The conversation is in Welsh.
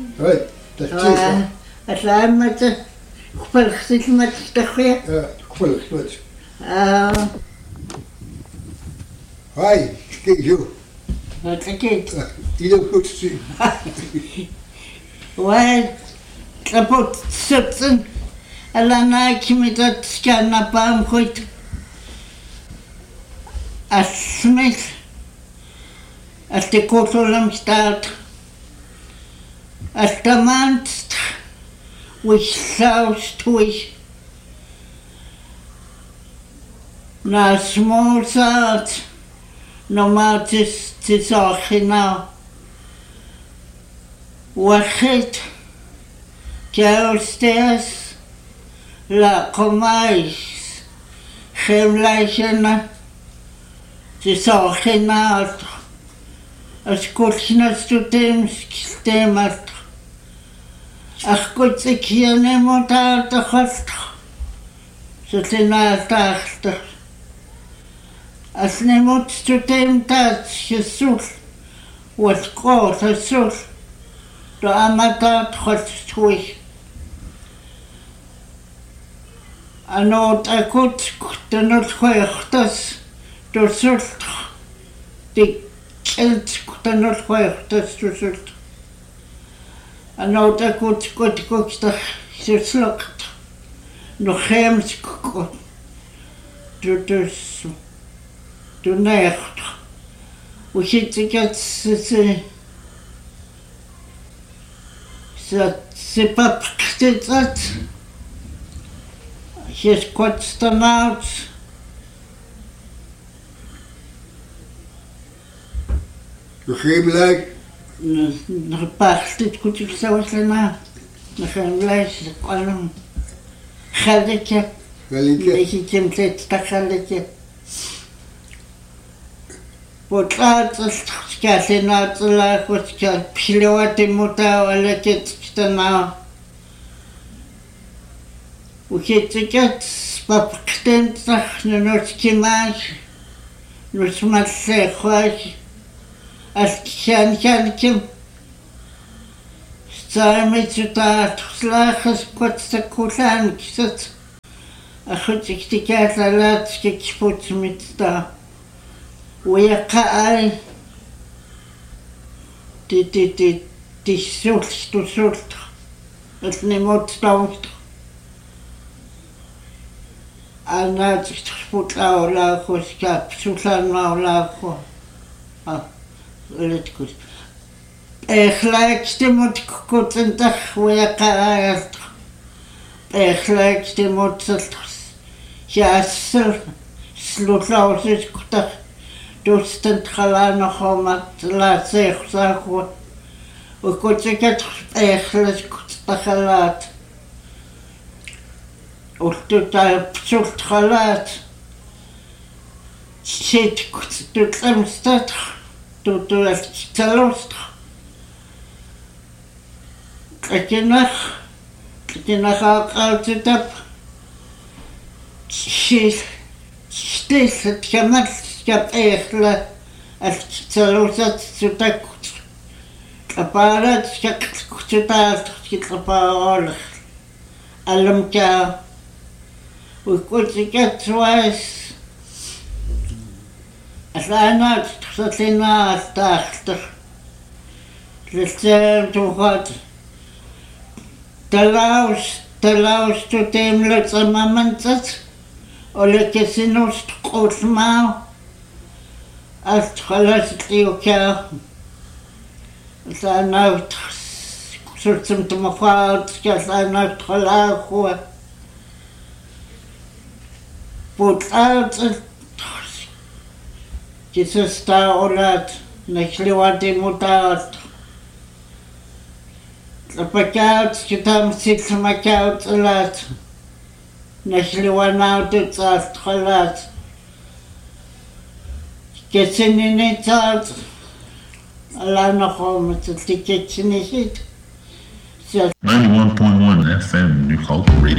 Right, that's it. Atlanta, Kupalchit Matachia. Kupalchit. Hi, kijk zo. Wat is het? Ieder goed zien. Wij kapot zitten. Alanaatje met dat scannapaam goed. Als met. Als de kotelam staat. Als de maand which south twist. Na small south. No matter tis achina. Wachit. Downstairs. La comais. Gemleisena. Tis achina. As kutsna stemat. Ach gut ik hier niemand uit de gast. Ze zijn uitdaagd. Als niemand studeert dat je zoekt. Wat groot is zoekt. De amateur gaat terug. En ook de goed de noodgewichtes. De zoekt. Die kind de noodgewichtes de zoekt. En ook de goed de slukt. Nog geen goed. Dus. Du nächt. Och hittar jetzt se papktet. Hier konstant. Du gemelijk. Nog papktet goed ik zou zeggen. Nog een lijst allem. Galletje. Beetje template tak galletje. Вот это сказать надо la вот как пилоты мута летит на ухитикет папктентах ночкимаш ночмасе хваш аскянким стамицута слахас котсакулан кисат ахутиктикат лалат скипутмитта ويقع دي سلط نموت دوت أنا تخبط لا خوشكاب سلطان ما خو لتكوت إخلاق تموت كوتندخ ويقع إخلاق تموت ياسر سلطان كتخ دوستن خلانه خامت لازم ساخو و کجاست اخلاص خلات و تو تا پشت خلات شیت تو کمستاد تو استالوست کجناخ آقایت شیت شتیست کمال Skap echtla als zelfzat zodat kaparat skak zodat skapaalig alamka u kutsikat was asana tsatina tacht lesem tuhat talaus tu temlet samamantsat ole kesinost qosma Als geluisterd zijn uit soort te mevrouw zijn uit gelachen wordt uit je zuster olat nechliwati mutat Pakout je tam zit makout olat nechliwanaut het geluid Кетсенини цаат аланахом тикетсинисит 91.1 FM New Hope Radio.